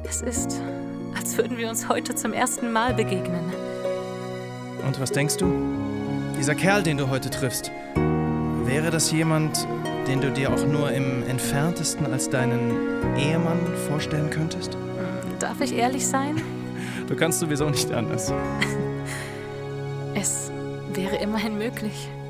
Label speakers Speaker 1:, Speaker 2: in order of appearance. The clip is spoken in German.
Speaker 1: Es ist, als würden wir uns heute zum ersten Mal begegnen.
Speaker 2: Und was denkst du? Dieser Kerl, den du heute triffst, wäre das jemand, den du dir auch nur im Entferntesten als deinen Ehemann vorstellen könntest?
Speaker 1: Darf ich ehrlich sein?
Speaker 2: Du kannst sowieso nicht anders.
Speaker 1: Es wäre immerhin möglich.